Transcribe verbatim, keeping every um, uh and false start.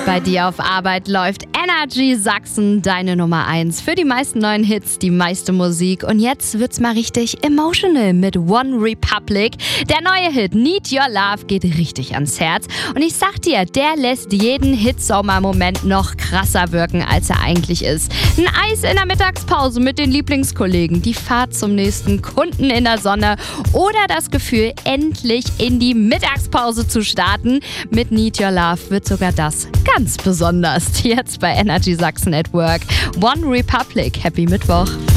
Bei dir auf Arbeit läuft Energy Sachsen, deine Nummer eins. Für die meisten neuen Hits, die meiste Musik. Und jetzt wird's mal richtig emotional mit One Republic. Der neue Hit Need Your Love geht richtig ans Herz. Und ich sag dir, der lässt jeden Hitsommer-Moment noch krasser wirken, als er eigentlich ist. Ein Eis in der Mittagspause mit den Lieblingskollegen, die Fahrt zum nächsten Kunden in der Sonne oder das Gefühl, endlich in die Mittagspause zu starten. Mit Need Your Love wird sogar das ganz besonders. Jetzt bei Energy Sachsen at Work. One Republic. Happy Mittwoch.